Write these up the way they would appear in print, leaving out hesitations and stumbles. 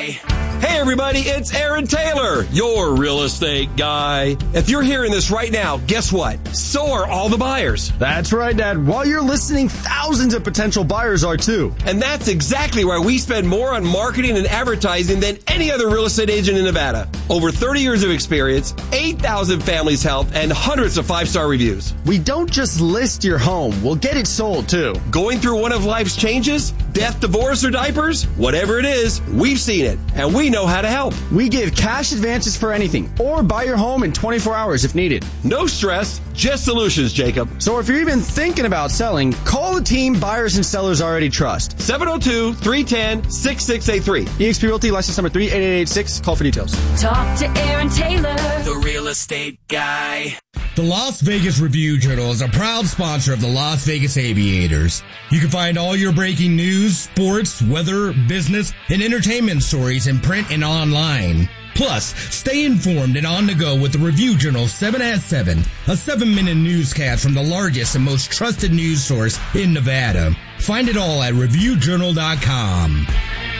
guy. Hey everybody, it's Aaron Taylor, your real estate guy. If you're hearing this right now, guess what? So are all the buyers. That's right, Dad. While you're listening, thousands of potential buyers are too. And that's exactly why we spend more on marketing and advertising than any other real estate agent in Nevada. Over 30 years of experience, 8,000 families helped, and hundreds of 5-star reviews. We don't just list your home, we'll get it sold too. Going through one of life's changes? Death, divorce, or diapers? Whatever it is, we've seen it, and we know how to help. We give cash advances for anything, or buy your home in 24 hours if needed. No stress, just solutions, Jacob. So if you're even thinking about selling, call the team buyers and sellers already trust. 702-310-6683. eXp Realty, license number 38886. Call for details. Talk to Aaron Taylor, The real estate guy. The Las Vegas Review-Journal is a proud sponsor of the Las Vegas Aviators. You can find all your breaking news, sports, weather, business, and entertainment stories in print and online. Plus, stay informed and on the go with the Review-Journal 7 at 7, a 7-minute newscast from the largest and most trusted news source in Nevada. Find it all at ReviewJournal.com.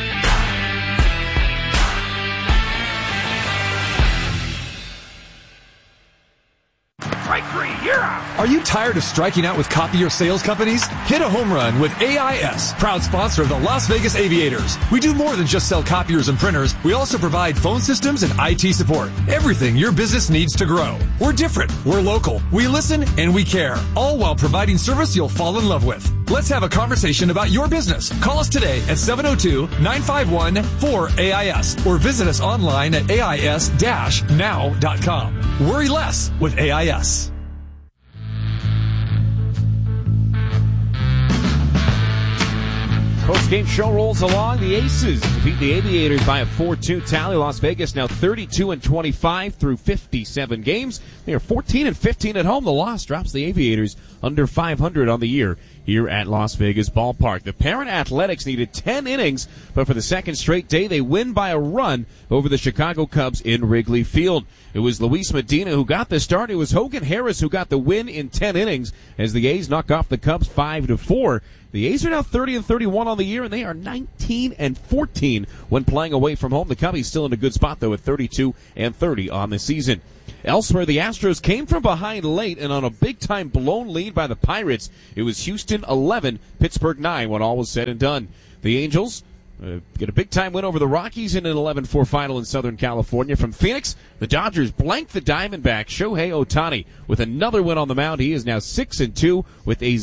Strike three, you're out. Are you tired of striking out with copier sales companies? Hit a home run with AIS, proud sponsor of the Las Vegas Aviators. We do more than just sell copiers and printers. We also provide phone systems and IT support. Everything your business needs to grow. We're different. We're local. We listen and we care, all while providing service you'll fall in love with. Let's have a conversation about your business. Call us today at 702-951-4AIS or visit us online at AIS-now.com. Worry less with AIS. Post-game show rolls along. The Aces defeat the Aviators by a 4-2 tally. Las Vegas now 32-25 through 57 games. They are 14-15 at home. The loss drops the Aviators under 500 on the year here at Las Vegas Ballpark. The Parent Athletics needed 10 innings, but for the second straight day, they win by a run over the Chicago Cubs in Wrigley Field. It was Luis Medina who got the start. It was Hogan Harris who got the win in 10 innings as the A's knock off the Cubs 5-4. The A's are now 30-31 on the year, and they are 19-14 when playing away from home. The Cubbies still in a good spot, though, at 32-30 on the season. Elsewhere, the Astros came from behind late and on a big-time blown lead by the Pirates. It was Houston 11, Pittsburgh 9 when all was said and done. The Angels get a big-time win over the Rockies in an 11-4 final in Southern California. From Phoenix, the Dodgers blanked the Diamondbacks. Shohei Ohtani with another win on the mound. He is now 6-2 with a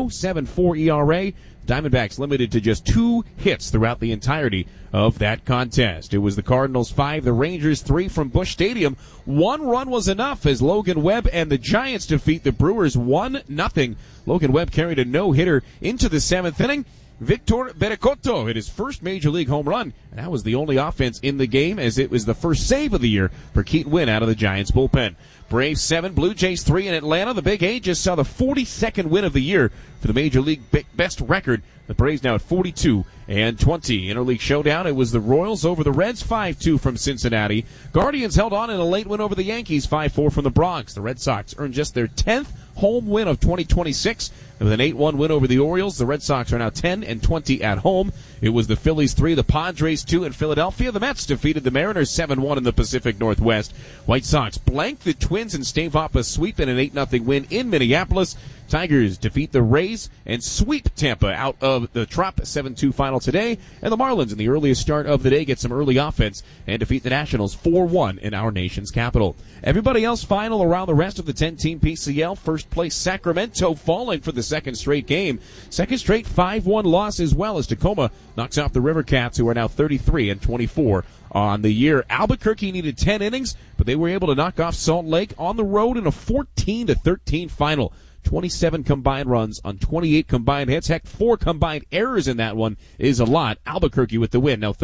0.74 ERA. Diamondbacks limited to just 2 hits throughout the entirety of that contest. It was the Cardinals 5, the Rangers 3 from Busch Stadium. 1 run was enough as Logan Webb and the Giants defeat the Brewers 1-0. Logan Webb carried a no-hitter into the 7th inning. Victor Berecotto hit his first Major League home run, and that was the only offense in the game as it was the first save of the year for Keaton Winn out of the Giants bullpen. Braves 7, Blue Jays 3 in Atlanta. The Big A just saw the 42nd win of the year for the Major League best record. The Braves now at 42-20. Interleague showdown, it was the Royals over the Reds 5-2 from Cincinnati. Guardians held on in a late win over the Yankees 5-4 from the Bronx. The Red Sox earned just their 10th home win of 2026. And with an 8-1 win over the Orioles, the Red Sox are now 10-20 at home. It was the Phillies 3, the Padres 2 in Philadelphia. The Mets defeated the Mariners 7-1 in the Pacific Northwest. White Sox blanked the Twins and stave off a sweep in an 8-0 win in Minneapolis. Tigers defeat the Rays and sweep Tampa out of the Trop 7-2 final today. And the Marlins in the earliest start of the day get some early offense and defeat the Nationals 4-1 in our nation's capital. Everybody else final around the rest of the 10-team PCL. First place Sacramento falling for the second straight game. Second straight 5-1 loss as well as Tacoma knocks off the River Cats, who are now 33-24 on the year. Albuquerque needed 10 innings, but they were able to knock off Salt Lake on the road in a 14-13 final. 27 combined runs on 28 combined hits. Heck, 4 combined errors in that one is a lot. Albuquerque with the win, now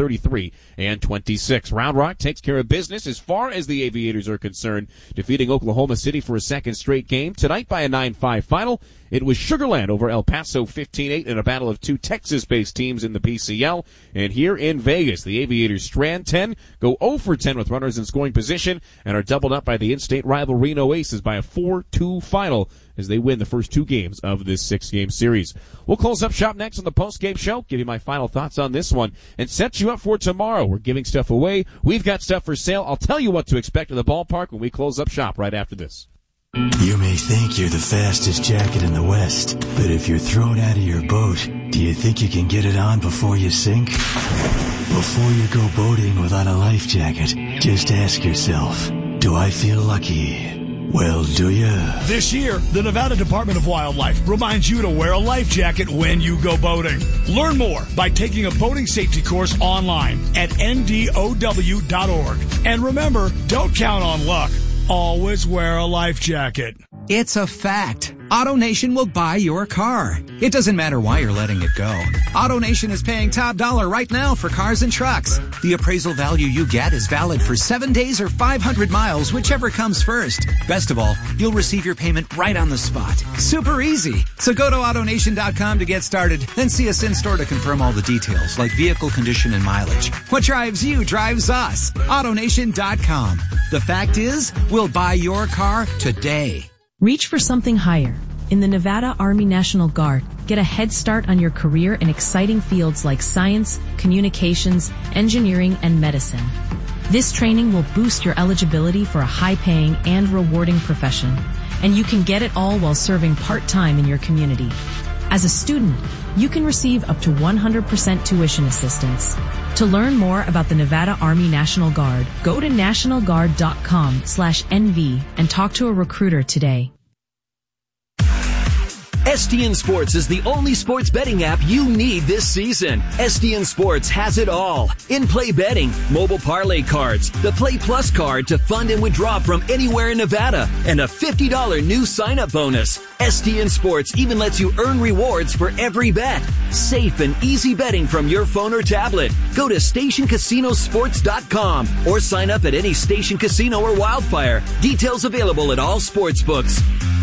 33-26. Round Rock takes care of business as far as the Aviators are concerned, defeating Oklahoma City for a second straight game. Tonight by a 9-5 final. It was Sugar Land over El Paso 15-8 in a battle of 2 Texas-based teams in the PCL. And here in Vegas, the Aviators strand 10, go 0 for 10 with runners in scoring position, and are doubled up by the in-state rival Reno Aces by a 4-2 final. as they win the first 2 games of this 6-game series. We'll close up shop next on the post-game show, give you my final thoughts on this one, and set you up for tomorrow. We're giving stuff away. We've got stuff for sale. I'll tell you what to expect in the ballpark when we close up shop right after this. You may think you're the fastest jacket in the West, but if you're thrown out of your boat, do you think you can get it on before you sink? Before you go boating without a life jacket, just ask yourself, do I feel lucky? Well, do you? This year, the Nevada Department of Wildlife reminds you to wear a life jacket when you go boating. Learn more by taking a boating safety course online at ndow.org. And remember, don't count on luck. Always wear a life jacket. It's a fact. AutoNation will buy your car. It doesn't matter why you're letting it go. AutoNation is paying top dollar right now for cars and trucks. The appraisal value you get is valid for 7 days or 500 miles, whichever comes first. Best of all, you'll receive your payment right on the spot. Super easy. So go to AutoNation.com to get started, then see us in-store to confirm all the details, like vehicle condition and mileage. What drives you drives us. AutoNation.com. The fact is, we'll buy your car today. Reach for something higher. In the Nevada Army National Guard, get a head start on your career in exciting fields like science, communications, engineering, and medicine. This training will boost your eligibility for a high-paying and rewarding profession, and you can get it all while serving part-time in your community. As a student, you can receive up to 100% tuition assistance. To learn more about the Nevada Army National Guard, go to nationalguard.com/NV and talk to a recruiter today. STN Sports is the only sports betting app you need this season. STN Sports has it all. In-play betting, mobile parlay cards, the Play Plus card to fund and withdraw from anywhere in Nevada, and a $50 new sign-up bonus. STN Sports even lets you earn rewards for every bet. Safe and easy betting from your phone or tablet. Go to StationCasinoSports.com or sign up at any Station Casino or Wildfire. Details available at all sports books.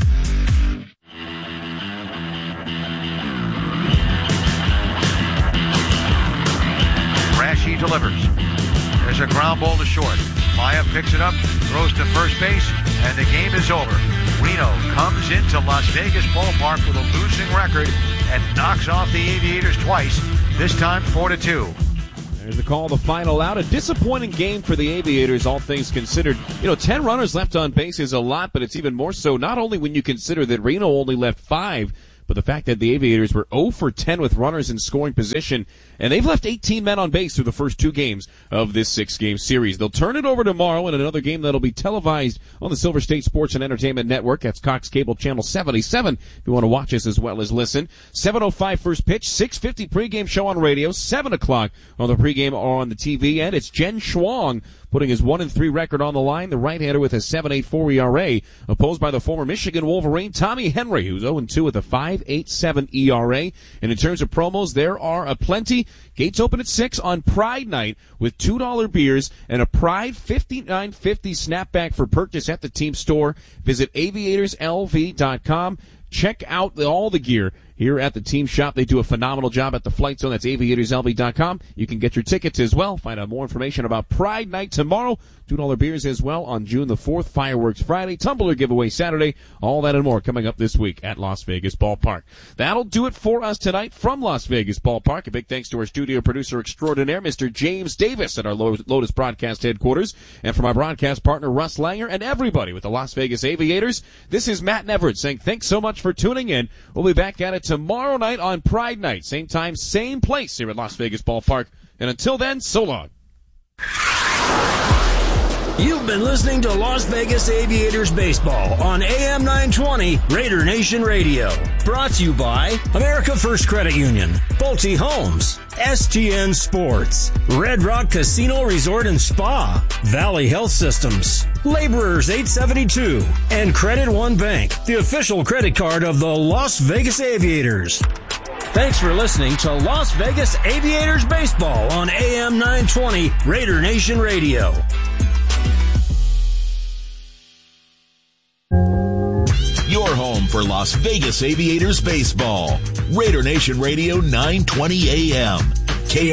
He delivers. There's a ground ball to short. Maya picks it up, throws to first base, and the game is over. Reno comes into Las Vegas ballpark with a losing record and knocks off the Aviators twice, this time 4-2. There's the call, the final out. A disappointing game for the Aviators, all things considered. 10 runners left on base is a lot, but it's even more so not only when you consider that Reno only left 5, but the fact that the Aviators were 0 for 10 with runners in scoring position, and they've left 18 men on base through the first 2 games of this 6-game series. They'll turn it over tomorrow in another game that'll be televised on the Silver State Sports and Entertainment Network. That's Cox Cable Channel 77 if you want to watch us as well as listen. 7:05 first pitch, 6:50 pregame show on radio, 7 o'clock on the pregame or on the TV, and it's Jen Schwang putting his 1-3 record on the line, the right-hander with a 7.84 ERA, opposed by the former Michigan Wolverine, Tommy Henry, who's 0-2 with a 5.87 ERA. And in terms of promos, there are aplenty. Gates open at 6 on Pride Night with $2 beers and a Pride $59.50 snapback for purchase at the team store. Visit aviatorslv.com. Check out all the gear here at the team shop. They do a phenomenal job at the Flight Zone. That's aviatorslv.com. You can get your tickets as well. Find out more information about Pride Night tomorrow. $2 beers as well on June the 4th. Fireworks Friday. Tumbler giveaway Saturday. All that and more coming up this week at Las Vegas Ballpark. That'll do it for us tonight from Las Vegas Ballpark. A big thanks to our studio producer extraordinaire, Mr. James Davis at our Lotus Broadcast headquarters. And from our broadcast partner, Russ Langer, and everybody with the Las Vegas Aviators. This is Matt Neverett saying thanks so much for tuning in. We'll be back at it tomorrow night on Pride Night. Same time, same place here at Las Vegas Ballpark. And until then, so long. You've been listening to Las Vegas Aviators Baseball on AM 920 Raider Nation Radio. Brought to you by America First Credit Union, Pulte Homes, STN Sports, Red Rock Casino Resort and Spa, Valley Health Systems, Laborers 872, and Credit One Bank, the official credit card of the Las Vegas Aviators. Thanks for listening to Las Vegas Aviators Baseball on AM 920 Raider Nation Radio. Your home for Las Vegas Aviators baseball. Raider Nation Radio 920 AM.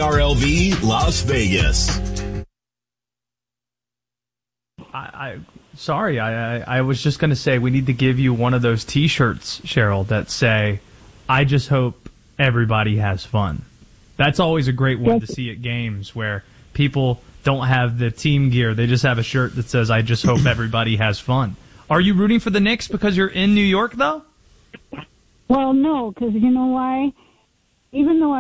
KRLV Las Vegas. I sorry. I was just going to say we need to give you one of those T-shirts, Cheryl, that say, "I just hope everybody has fun." That's always a great one to see at games where people don't have the team gear. They just have a shirt that says, "I just hope everybody has fun." Are you rooting for the Knicks because you're in New York, though? Well, no, because you know why? Even though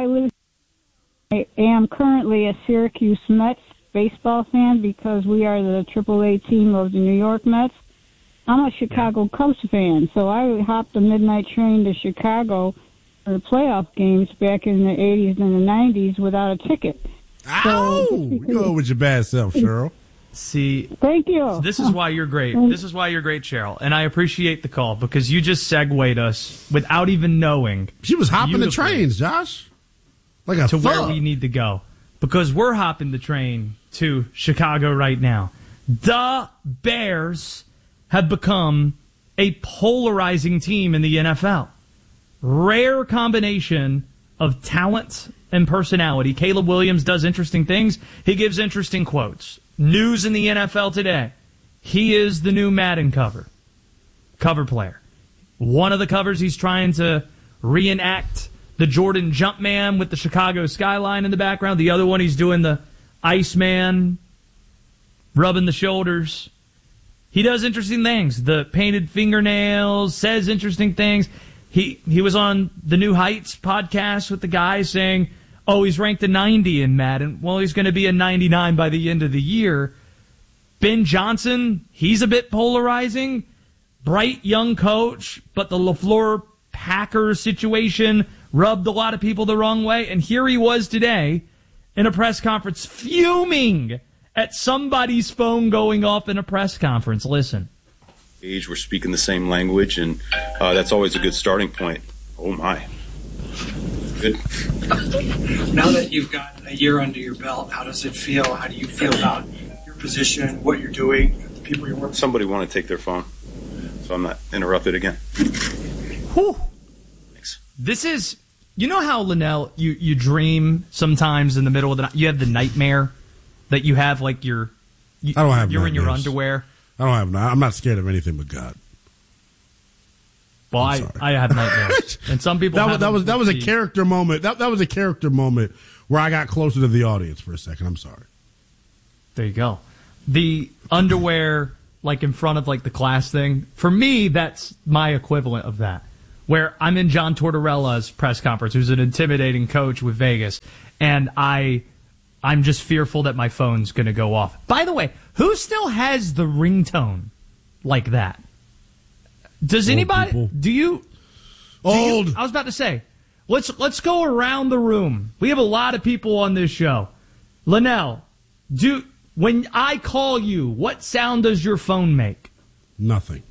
I am currently a Syracuse Mets baseball fan because we are the AAA team of the New York Mets, I'm a Chicago Cubs fan. So I hopped the midnight train to Chicago for the playoff games back in the 80s and the 90s without a ticket. Ow! You go with your bad self, Cheryl. See, thank you. This is why you're great. This is why you're great, Cheryl. And I appreciate the call because you just segued us without even knowing. She was hopping the trains, Josh. Like a to thug. where we need to go. Because we're hopping the train to Chicago right now. The Bears have become a polarizing team in the NFL. Rare combination of talent and personality. Caleb Williams does interesting things. He gives interesting quotes. News in the NFL today. He is the new Madden cover player. One of the covers he's trying to reenact the Jordan Jumpman with the Chicago skyline in the background. The other one he's doing the Iceman, rubbing the shoulders. He does interesting things. The painted fingernails, says interesting things. He was on the New Heights podcast with the guy saying, oh, he's ranked a 90 in Madden. Well, he's going to be a 99 by the end of the year. Ben Johnson, he's a bit polarizing. Bright young coach, but the LaFleur Packers situation rubbed a lot of people the wrong way. And here he was today in a press conference fuming at somebody's phone going off in a press conference. Listen. We're speaking the same language, and that's always a good starting point. Oh, my. Good. Now that you've got a year under your belt, how does it feel? How do you feel about your position, what you're doing, the people you're working with? Somebody want to take their phone, so I'm not interrupted again. Whew. Thanks. This is, you know how, Linnell, you dream sometimes in the middle of the night? You have the nightmare that you have, like I don't have you're nightmares. In your underwear. I'm not scared of anything but God. Well, I have nightmares, and some people that was a character moment. That was a character moment where I got closer to the audience for a second. I'm sorry. There you go. The underwear, like in front of like the class thing. For me, that's my equivalent of that. Where I'm in John Tortorella's press conference, who's an intimidating coach with Vegas, and I'm just fearful that my phone's going to go off. By the way, who still has the ringtone like that? Does anybody? People. Do you? I was about to say, let's go around the room. We have a lot of people on this show. Linnell, when I call you, what sound does your phone make? Nothing.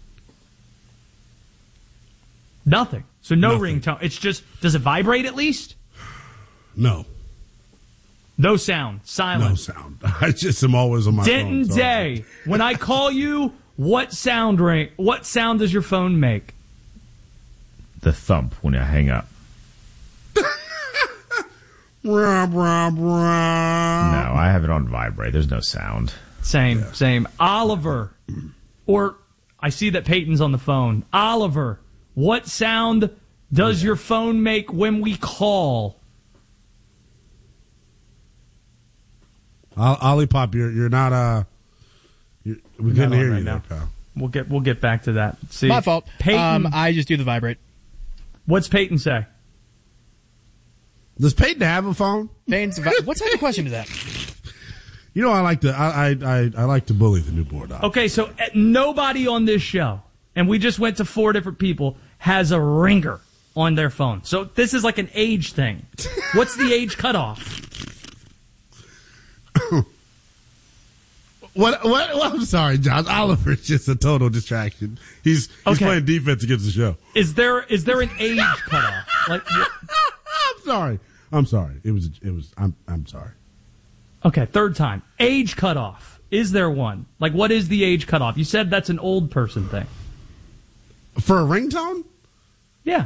Nothing. So no ringtone. It's just, does it vibrate at least? No. No sound. Silent. No sound. I just am always on my phone. Denton Day, when I call you, what sound does your phone make? The thump when I hang up. No, I have it on vibrate. There's no sound. Same. Oliver, or I see that Peyton's on the phone. Oliver, what sound does your phone make when we call? Olipop, you're not we couldn't hear you there, pal. We'll get back to that. See, my fault. Peyton, I just do the vibrate. What's Peyton say? Does Peyton have a phone? What type of question is that? You know, I like to bully the new board. Okay, so nobody on this show, and we just went to 4 different people, has a ringer on their phone. So this is like an age thing. What's the age cutoff? What? I'm sorry, John. Oliver's just a total distraction. He's playing defense against the show. Is there an age cutoff? I'm sorry. It was. I'm sorry. Okay, third time. Age cutoff. Is there one? Like, what is the age cutoff? You said that's an old person thing. For a ringtone? Yeah.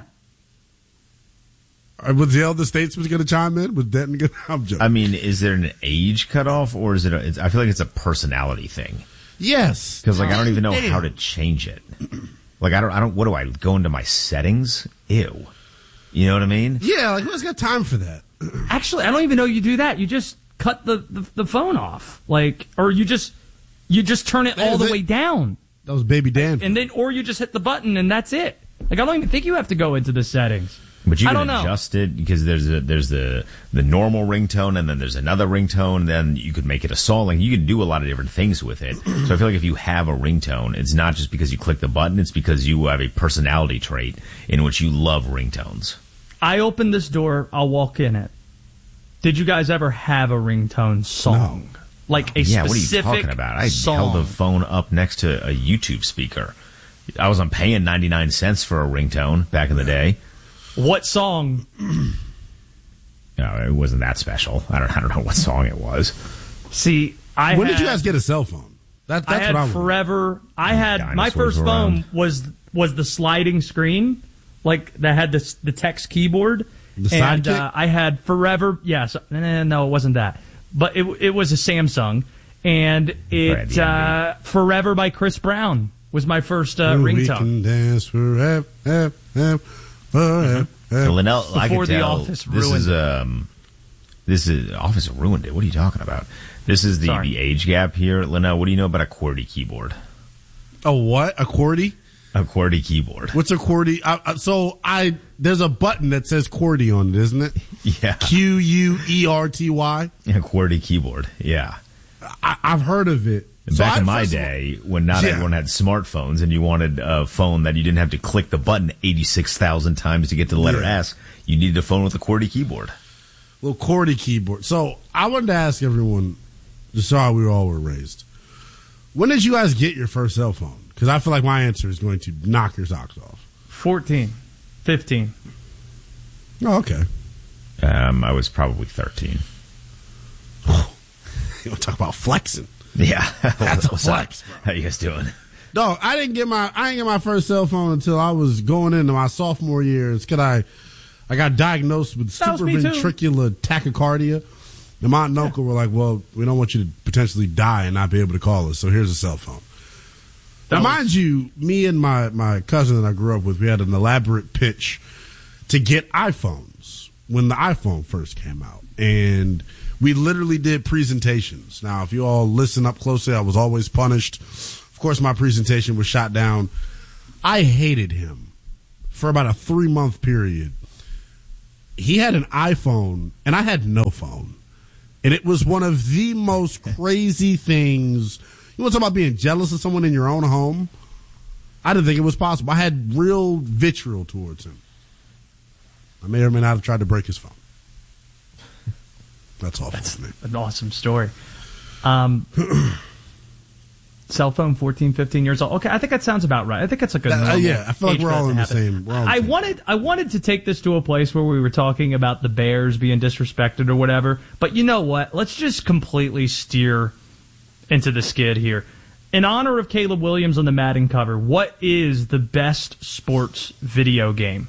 Was the elder statesman going to chime in? Was Denton going to? I'm joking. I mean, is there an age cutoff, or is it? I feel like it's a personality thing. Yes. Because I don't even know how to change it. I don't. What do I go into my settings? Ew. You know what I mean? Yeah. Who's got time for that? Actually, I don't even know you do that. You just cut the phone off, or you just turn it all the way down. That was Baby Dan. And then, or you just hit the button and that's it. I don't even think you have to go into the settings. But you can adjust it because there's the normal ringtone and then there's another ringtone. Then you could make it a song. You can do a lot of different things with it. So I feel like if you have a ringtone, it's not just because you click the button. It's because you have a personality trait in which you love ringtones. I open this door, I'll walk in it. Did you guys ever have a ringtone song? No. Like a specific what are you talking about? I song. held the phone up next to a YouTube speaker. I wasn't paying 99 cents for a ringtone back in the day. What song? No, it wasn't that special. I don't know what song it was. See, when did you guys get a cell phone? That's I had what I forever. I had my first phone was the sliding screen, that had the text keyboard. The Sidekick? I had forever. Yes, no, it wasn't that. But it was a Samsung, and it Forever by Chris Brown was my first ringtone. We can dance forever. So Linnell, I can Before the tell Office ruined this is Office ruined it. What are you talking about? This is the age gap here. Linnell, what do you know about a QWERTY keyboard? A what? A QWERTY? A QWERTY keyboard. What's a QWERTY? There's a button that says QWERTY on it, isn't it? Yeah. QUERTY? A QWERTY keyboard. Yeah. I've heard of it. Back in my day, when not everyone had smartphones and you wanted a phone that you didn't have to click the button 86,000 times to get to the letter S, you needed a phone with a QWERTY keyboard. Little QWERTY keyboard. So I wanted to ask everyone, just how we all were raised. When did you guys get your first cell phone? Because I feel like my answer is going to knock your socks off. 14, 15. Oh, okay. I was probably 13. You want to talk about flexing? Yeah. That's a flex, bro. How you guys doing? Dog, I didn't get my first cell phone until I was going into my sophomore year. It's because I got diagnosed with supraventricular tachycardia. And my aunt and uncle were like, well, we don't want you to potentially die and not be able to call us, so here's a cell phone. Now, mind you, me and my cousin that I grew up with, we had an elaborate pitch to get iPhones when the iPhone first came out. And we literally did presentations. Now, if you all listen up closely, I was always punished. Of course, my presentation was shot down. I hated him for about a 3-month period. He had an iPhone, and I had no phone. And it was one of the most crazy things. You want to talk about being jealous of someone in your own home? I didn't think it was possible. I had real vitriol towards him. I may or may not have tried to break his phone. That's awful for me. An awesome story. Cell phone, 14, 15 years old. Okay, I think that sounds about right. I think that's a good normal yeah, I feel like age we're all in the happen. same. I wanted to take this to a place where we were talking about the Bears being disrespected or whatever. But you know what? Let's just completely steer into the skid here. In honor of Caleb Williams on the Madden cover, what is the best sports video game?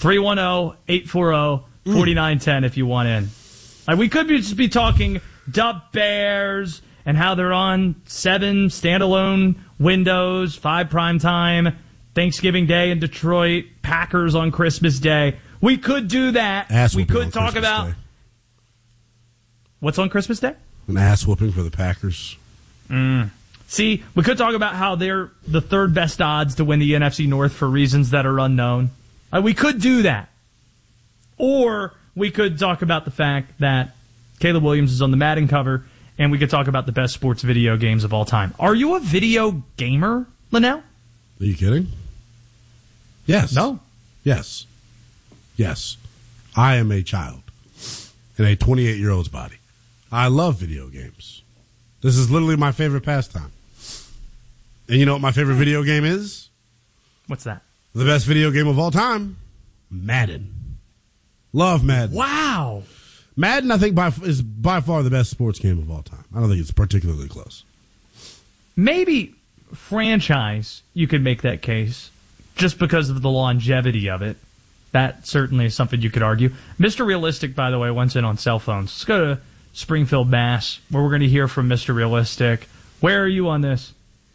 310-840-4910 if you want in. We could just be talking the Bears and how they're on 7 standalone windows, 5 primetime, Thanksgiving Day in Detroit, Packers on Christmas Day. We could do that. We could talk about what's on Christmas Day? An ass whooping for the Packers. See, we could talk about how they're the 3rd best odds to win the NFC North for reasons that are unknown. We could do that. Or we could talk about the fact that Caleb Williams is on the Madden cover, and we could talk about the best sports video games of all time. Are you a video gamer, Linnell? Are you kidding? Yes. No. Yes. Yes. I am a child in a 28-year-old's body. I love video games. This is literally my favorite pastime. And you know what my favorite video game is? What's that? The best video game of all time, Madden. Love Madden. Wow. Madden, I think, is by far the best sports game of all time. I don't think it's particularly close. Maybe franchise, you could make that case, just because of the longevity of it. That certainly is something you could argue. Mr. Realistic, by the way, went in on cell phones. Let's go to Springfield, Mass., where we're going to hear from Mr. Realistic. Where are you on this?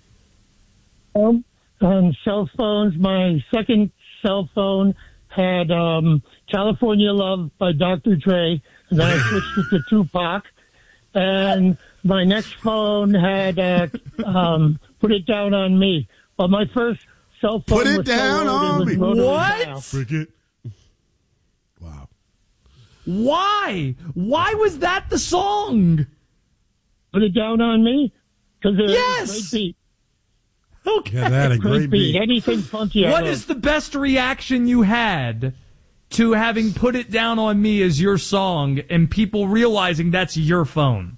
On cell phones, my second cell phone had California Love by Dr. Dre, and then I switched it to Tupac. And my next phone had Put It Down on Me. Well, my first cell phone Put It was Down on Me. What? Cricket. Wow. Why? Why was that the song? Put It Down on Me? Because yes! Great beat. Okay. Yeah, that had a great beat. Anything funky. What is the best reaction you had to having Put It Down on Me as your song and people realizing that's your phone?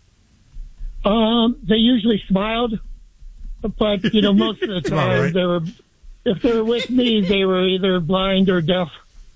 They usually smiled, but most of the time right. if they were with me, they were either blind or deaf.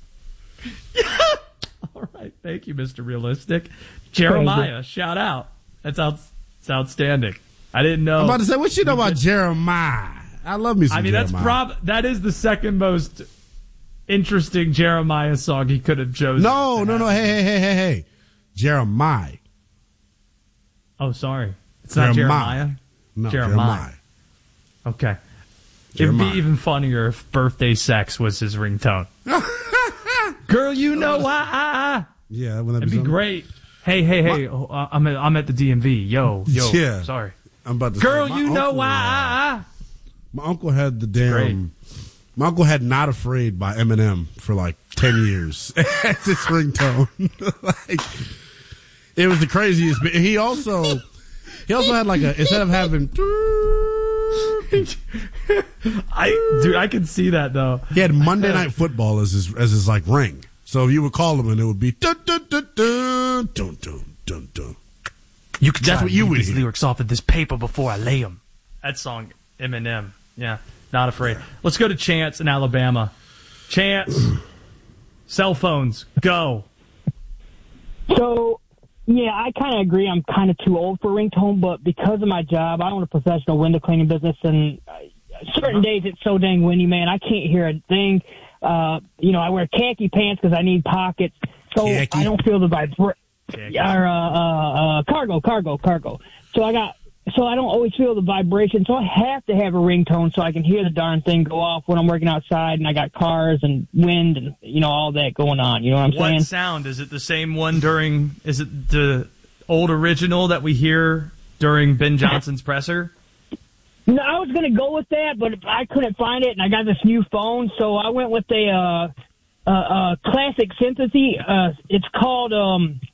All right, thank you, Mr. Realistic. Jeremiah, shout out. That's outstanding. I didn't know. I'm about to say, what you know about Jeremiah? I love me some Jeremiah. That is the second most interesting Jeremiah song he could have chosen. No. Hey. Jeremiah. Oh, sorry. It's not Jeremiah? No, Jeremiah. Okay. Jeremiah. It'd be even funnier if Birthday Sex was his ringtone. Girl, you know why. Yeah, it'd be great. Hey, I'm at the DMV. Yo. Yeah. Sorry. I'm about to Girl, say, you know why. My uncle had my uncle had Not Afraid by Eminem for like 10 years. That's his ringtone. It was the craziest. He also had like instead of having I can see that though. He had Monday Night Football as his like ring. So if you would call him and it would be dun dun dun dun dun dun dun dun. You could That's what you would these hear. lyrics off of this paper before I lay them. That song, Eminem. Yeah, Not Afraid. Let's go to Chance in Alabama. Chance, cell phones, go. So, yeah, I kind of agree. I'm kind of too old for ringtone, but because of my job, I own a professional window cleaning business, and certain days it's so dang windy, man, I can't hear a thing. I wear khaki pants because I need pockets, so khaki. I don't feel the vibration. Cargo. So I don't always feel the vibration, so I have to have a ringtone so I can hear the darn thing go off when I'm working outside and I got cars and wind and, all that going on. You know what I'm saying? What sound? Is it the same one is it the old original that we hear during Ben Johnson's presser? No, I was going to go with that, but I couldn't find it, and I got this new phone, so I went with a classic synthesis. It's called